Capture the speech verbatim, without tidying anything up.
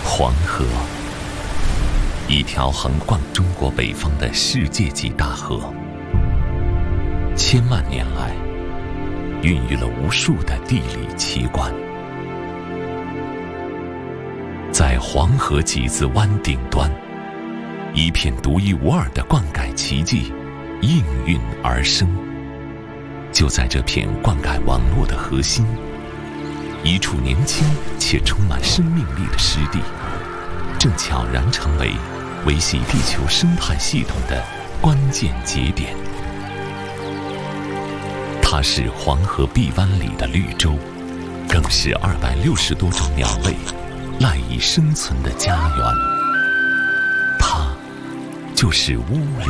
黄河，一条横贯中国北方的世界级大河，千万年来孕育了无数的地理奇观。在黄河集子湾顶端，一片独一无二的灌溉奇迹应运而生。就在这片灌溉网络的核心，一处年轻且充满生命力的湿地，正悄然成为维系地球生态系统的关键节点。它是黄河碧湾里的绿洲，更是二百六十多种鸟类赖以生存的家园。它就是乌里。